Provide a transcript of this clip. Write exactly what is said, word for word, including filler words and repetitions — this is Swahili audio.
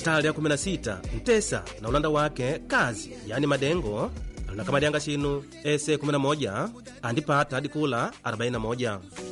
Italia kumi na sita Ntesa na ulanda wake kazi yani madengo alinakamalianga shinu ese kumi na moja andipata hadi kula arobaini na moja.